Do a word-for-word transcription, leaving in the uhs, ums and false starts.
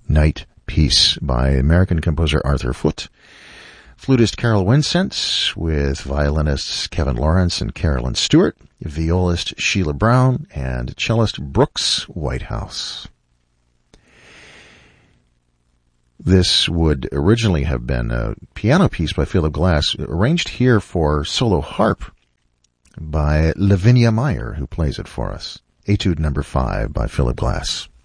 Night Piece by American composer Arthur Foote. Flutist Carol Winsent with violinists Kevin Lawrence and Carolyn Stewart, violist Sheila Brown, and cellist Brooks Whitehouse. This would originally have been a piano piece by Philip Glass, arranged here for solo harp by Lavinia Meyer, who plays it for us. Etude number five by Philip Glass.